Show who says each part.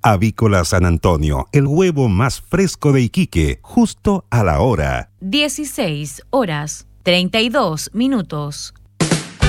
Speaker 1: Avícola San Antonio, el huevo más fresco de Iquique, justo a la hora.
Speaker 2: 16 horas, 32 minutos.